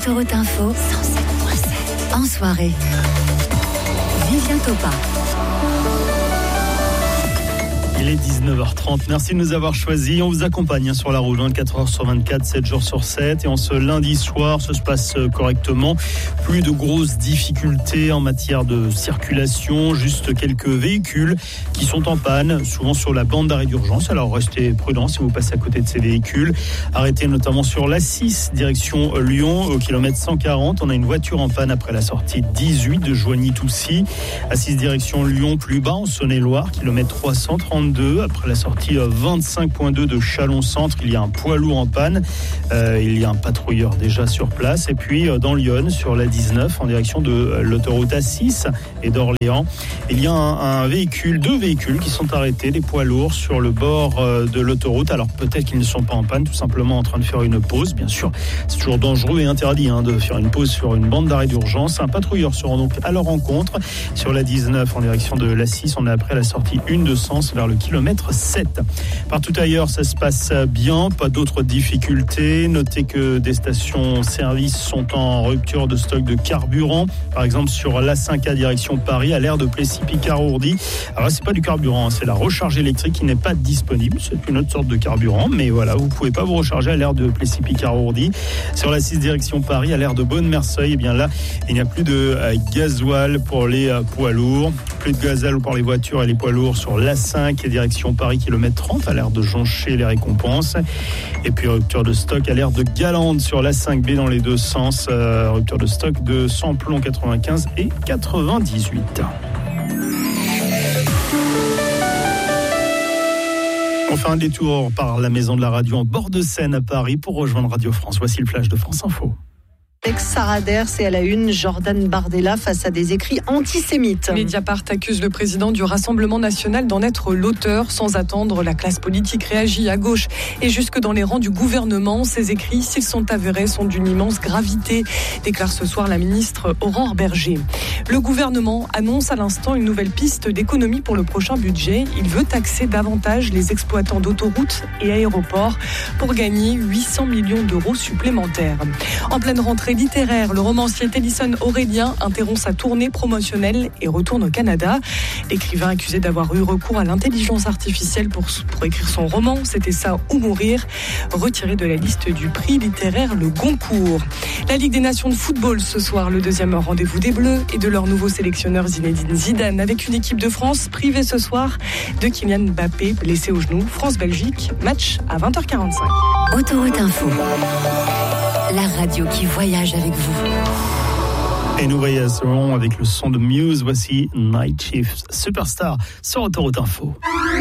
Autoroute Info, 107.7. En soirée, Vivien Topa. Il est 19h30. Merci de nous avoir choisis. On vous accompagne sur la route 24h sur 24, 7 jours sur 7. Et en ce lundi soir, ça se passe correctement. Plus de grosses difficultés en matière de circulation. Juste quelques véhicules qui sont en panne, souvent sur la bande d'arrêt d'urgence. Alors restez prudents si vous passez à côté de ces véhicules. Arrêtez notamment sur l'A6, direction Lyon, au kilomètre 140. On a une voiture en panne après la sortie 18 de Joigny-Toussy. A6 direction Lyon, plus bas en Saône-et-Loire, kilomètre 332. Après la sortie 25.2 de Chalon-Centre, il y a un poids lourd en panne. Il y a un patrouilleur déjà sur place. Et puis dans Lyon, sur la 19, en direction de l'autoroute A6 et d'Orléans, il y a deux véhicules qui sont arrêtés, des poids lourds sur le bord de l'autoroute. Alors peut-être qu'ils ne sont pas en panne, tout simplement en train de faire une pause. Bien sûr, c'est toujours dangereux et interdit de faire une pause sur une bande d'arrêt d'urgence. Un patrouilleur se rend donc à leur rencontre sur la 19 en direction de l'A6. On est après la sortie 1 de Sens vers le kilomètre 7. Partout ailleurs, ça se passe bien, pas d'autres difficultés. Notez que des stations-service sont en rupture de stock de carburant. Par exemple, sur l'A5A direction Paris, à l'aire de Plessis-Picard-Ourdy. Alors, c'est pas du carburant, c'est la recharge électrique qui n'est pas disponible. C'est une autre sorte de carburant, mais voilà, vous pouvez pas vous recharger à l'aire de Plessis-Picard-Ourdy. Sur la 6 direction Paris, à l'aire de Bonne-Merceuil, et bien là, il n'y a plus de gasoil pour les poids lourds. Plus de gasoil pour les voitures et les poids lourds sur l'A5 et direction Paris, kilomètre 30, à l'aire de Joncher les récompenses. Et puis rupture de stock à l'aire de Galande sur l'A5B dans les deux sens. Rupture de stock de Samplon 95 et 98. On fait un détour par la maison de la radio en bord de Seine à Paris pour rejoindre Radio France. Voici le flash de France Info. Sarah Ders et à la une, Jordan Bardella face à des écrits antisémites. Mediapart accuse le président du Rassemblement national d'en être l'auteur. Sans attendre, la classe politique réagit à gauche et jusque dans les rangs du gouvernement. Ces écrits, s'ils sont avérés, sont d'une immense gravité, déclare ce soir la ministre Aurore Berger. Le gouvernement annonce à l'instant une nouvelle piste d'économie pour le prochain budget. Il veut taxer davantage les exploitants d'autoroutes et aéroports pour gagner 800 millions d'euros supplémentaires. En pleine rentrée littéraire, le romancier Tennyson Aurélien interrompt sa tournée promotionnelle et retourne au Canada. L'écrivain accusé d'avoir eu recours à l'intelligence artificielle pour écrire son roman « C'était ça ou mourir », retiré de la liste du prix littéraire Le Goncourt. La Ligue des Nations de football ce soir, le deuxième rendez-vous des Bleus et de leur nouveau sélectionneur Zinedine Zidane avec une équipe de France privée ce soir de Kylian Mbappé blessé au genou. France-Belgique, match à 20h45. Autoroute Info, la radio qui voyage avec vous. Et nous voyagerons avec le son de Muse. Voici Night Shift Superstar sur Autoroute Info.